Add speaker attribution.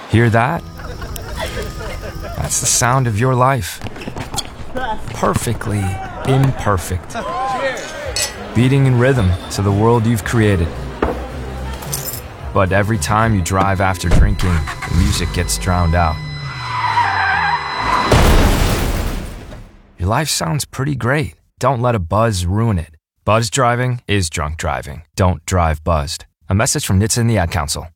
Speaker 1: Hear that? That's the sound of your life. Perfectly imperfect. Beating in rhythm to the world you've created. But every time you drive after drinking, the music gets drowned out. Your life sounds pretty great. Don't let a buzz ruin it. Buzz driving is drunk driving. Don't drive buzzed. A message from NHTSA and the Ad Council.